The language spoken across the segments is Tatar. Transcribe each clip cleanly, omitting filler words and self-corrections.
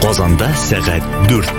Казанда сәгать 4.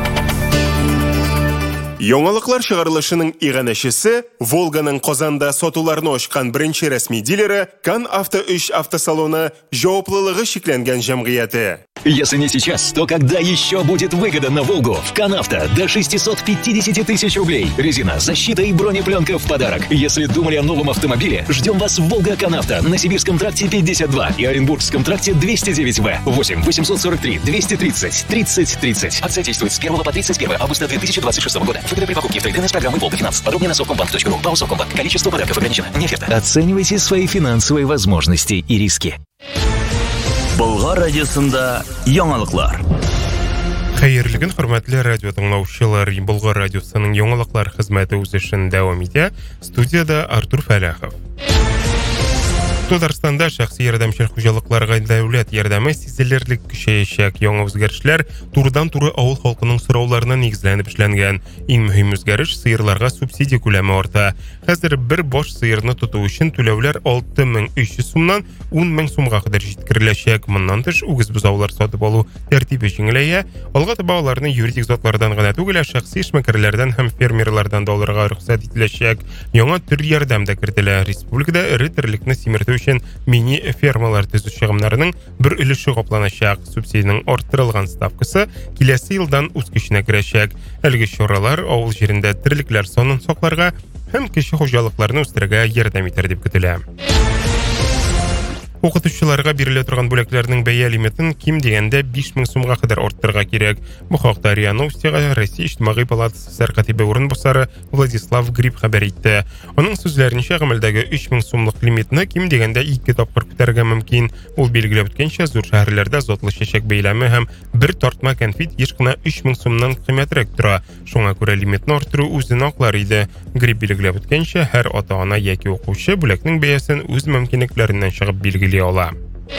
Яңалыклар чыгарылышының иганәчесе Волганың Казанда сатуларны ачкан беренче рәсми дилеры Кан Авто 3 автосалоны җаваплылыгы шикләнгән җәмгыяте. Если не сейчас, то когда еще будет выгода на Волгу? В Канавто до 650 тысяч рублей. Резина, защита и бронепленка в подарок. Если думали о новом автомобиле, ждем вас в Волга Канавто на Сибирском тракте 52 и Оренбургском тракте 209В. 8 843 230 30 30. Акция действует с 1 по 31 августа 2026 года. Выгода при покупке в трейдинг с программой Волга Финанс. Подробнее на совкомбанк.ру. ПАО Совкомбанк. Количество подарков ограничено. Не оферта. Оценивайте свои финансовые возможности и риски. Болгар радиосында яңалыклар. Хәерле көн, хөрмәтле радио тыңлаучылар. Болгар радиосының яңалыклар хезмәте үз эшен дәвам итә. Студияда Артур Фәләхов. Татарстанда шәхси ярдәмчел хуҗалыкларга дәүләт ярдәме сизелерлек көчәячәк. Яңа үзгәрешләр турыдан-туры авыл халкының сорауларына нигезләнеп эшләнгән. Иң мөһим үзгәреш сыерларга субсидия күләме арта. Хәзер бер баш сыерны тоту өчен түләүләр 6300 сумнан 10000 сумга кадәр җиткереләчәк. Моннан тыш үгез бозаулар сатып алу тәртибе җиңеләя. Алга таба аларны юридик затлардан гына түгел, шәхси эшмәкәрләрдән һәм фермерлардан да алырга рөхсәт ителәчәк. Яңа төр ярдәм дә кертелә. Республикада эре терлекне симертү өчен мини фермалар төзү чыгымнарының бер өлеше капланачак. Субсидияның арттырылган ставкасы киләсе елдан үз көченә керәчәк. Әлеге чаралар авыл җирендә терлекләр санын сакларга һәм кече хуҗалыкларны үстерергә ярдәм итәр дип көтелә. Укытучыларга бирелә торган бүләкләрнең бәя лимитын ким дигәндә 5000 сумга кадәр арттырырга кирәк. Бу хакта РИА Новостига Россия иҗтимагый палатасы сәркатибе урынбасары Владислав Гриб хәбәр итте. Аның сүзләренчә, гамәлдәге 3000 сумлык лимитны ким дигәндә 2 тапкыр күтәрергә мөмкин. Ул билгеләп үткәнчә, зур шәһәрләрдә затлы чәчәк бәйләме һәм бер тартма конфет еш кына 3000 сумнан кыйммәтрәк тора. Шуңа күрә лимитны арттыру үзен аклар иде. Гриб билгеләп үткәнчә, һәр ата-ана яки укучы бүләкнең бәясен үз мөмкинлекләреннән чыгып билгели ала.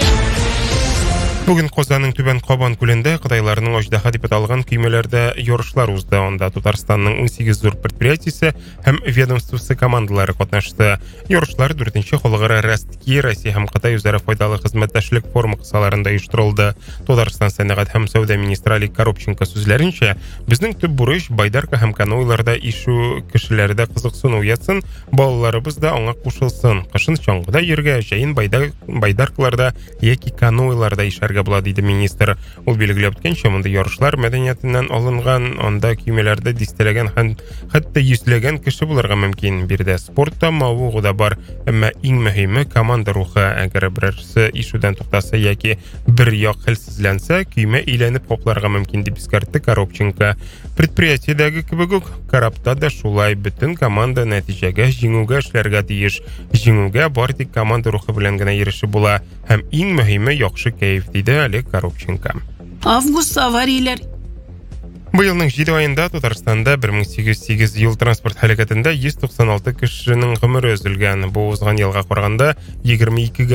Бүген Казанның Түбән Кабан күлендә Кытайларның аждаһа дип аталган көймәләрдә ярышлар узды. Анда Татарстанның 18 зур предприятиесе һәм ведомствосы командалары катнашты. Ярышлар 4-нче халыкара Ростки, Россия һәм Кытай үзара файдалы хезмәттәшлек форумы кысаларында оештырылды. Татарстан сәнәгать һәм сәүдә министры Олег Коробченко сүзләренчә, безнең төп бурыч байдарка һәм канойларда ишү, кешеләрдә кызыксыну уятсын, балаларыбыз да аңа кушылсын. Кышын чаңгыда йөргә, җәен байдаркаларда яки канойларда ишәргә була, диде министр. Ул билгеләп үткәнчә, монда ярышлар мәдәниятеннән алынган, анда көймәләрдә дистәләгән һәм хәтта йөзләгән кеше булырга мөмкин. Бирдә спортта мавыгы да бар, әмма иң мөһиме команда рухы. Әгәр берсе ишүдән туктаса яки бер як хәлсезләнсә, көймә әйләнеп капларга мөмкин, дип искәртте Коробченко. Предприятиедәге кебек үк карапта да шулай, бөтен команда нәтиҗәгә җиңүгә эшләргә тиеш. Җиңүгә бар тик команда рухы белән генә ирешеп була һәм иң мөһиме яхшы кайф, диде Олег Коробченко. Август аварияләр. Быелның 7 айында Татарстанда 1808 юл транспорт һәлакәтендә 196 кешенең гомере өзелгән. Бу узган елга караганда 22